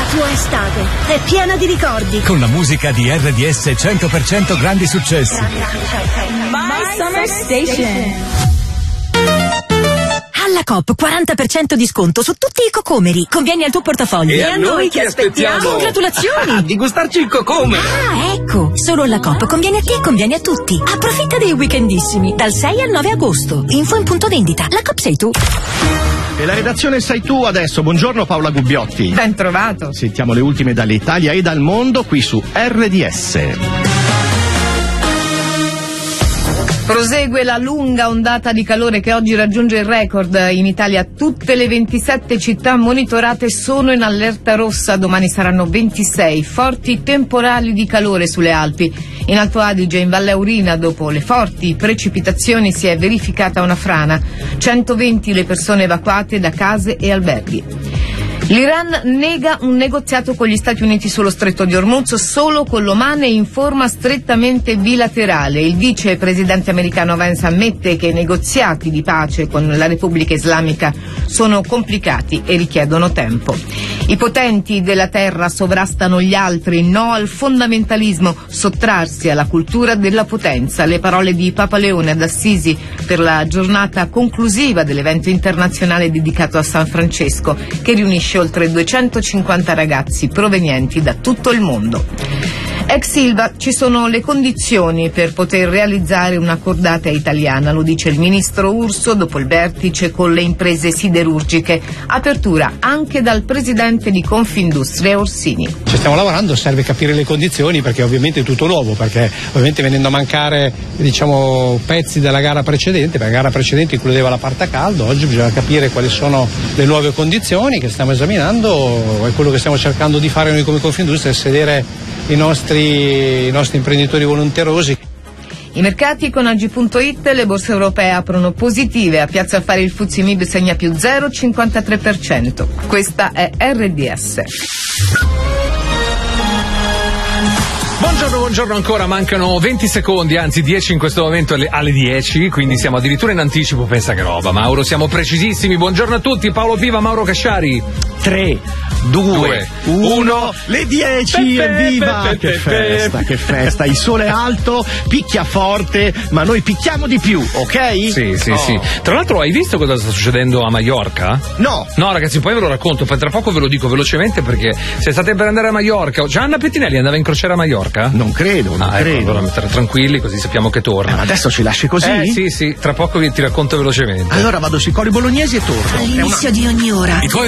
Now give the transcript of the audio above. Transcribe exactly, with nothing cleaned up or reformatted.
tua estate è piena di ricordi. Con la musica di R D S cento per cento grandi successi. My Summer Station. Alla Coop quaranta per cento di sconto su tutti i cocomeri. Convieni al tuo portafoglio. E a noi che aspettiamo? Congratulazioni! Ah, di gustarci il cocomero. Ah, ecco. Solo alla Coop conviene a te e conviene a tutti. Approfitta dei weekendissimi dal sei al nove agosto. Info in punto vendita. La Coop sei tu. E la redazione sei tu adesso. Buongiorno Paola Gubbiotti. Ben trovato. Sentiamo le ultime dall'Italia e dal mondo qui su R D S. Prosegue la lunga ondata di calore che oggi raggiunge il record. In Italia tutte le ventisette città monitorate sono in allerta rossa, domani saranno ventisei. Forti temporali di calore sulle Alpi. In Alto Adige e in Valle Aurina, dopo le forti precipitazioni, si è verificata una frana. centoventi le persone evacuate da case e alberghi. L'Iran nega un negoziato con gli Stati Uniti sullo stretto di Hormuz solo con l'Oman e in forma strettamente bilaterale. Il vicepresidente americano Vance ammette che i negoziati di pace con la Repubblica Islamica sono complicati e richiedono tempo. I potenti della terra sovrastano gli altri, no al fondamentalismo, sottrarsi alla cultura della potenza. Le parole di Papa Leone ad Assisi per la giornata conclusiva dell'evento internazionale dedicato a San Francesco, che riunisce oltre duecentocinquanta ragazzi provenienti da tutto il mondo. Ex Ilva, ci sono le condizioni per poter realizzare una cordata italiana, lo dice il ministro Urso dopo il vertice con le imprese siderurgiche. Apertura anche dal presidente di Confindustria Orsini. Ci stiamo lavorando, serve capire le condizioni perché ovviamente è tutto nuovo, perché ovviamente venendo a mancare diciamo pezzi della gara precedente, perché la gara precedente includeva la parte a caldo, oggi bisogna capire quali sono le nuove condizioni che stiamo esaminando e quello che stiamo cercando di fare noi come Confindustria è sedere i nostri, i nostri imprenditori volenterosi. I mercati con Agi punto it, le borse europee aprono positive, a Piazza Affari il Fuzzi Mib segna più zero virgola cinquantatré per cento. Questa è R D S. Buongiorno, buongiorno ancora, mancano venti secondi, anzi dieci in questo momento alle, alle dieci, quindi siamo addirittura in anticipo, pensa che roba. Mauro, siamo precisissimi, buongiorno a tutti, Paolo Piva, Mauro Casciari. tre, due, uno, le dieci, evviva! Che festa, che festa, il sole è alto, picchia forte, ma noi picchiamo di più, ok? Sì, sì, oh. sì. Tra l'altro hai visto cosa sta succedendo a Maiorca? No. No ragazzi, poi ve lo racconto, poi tra poco ve lo dico velocemente perché se state per andare a Maiorca, Gianna Pettinelli andava in crociera a Maiorca? Non credo, non ah, credo. Ecco, allora mettere tranquilli così sappiamo che torna. Eh, ma adesso ci lasci così? Eh sì, sì, tra poco vi, ti racconto velocemente. Allora vado sui coli bolognesi e torno. All'inizio una... di ogni ora. I tuoi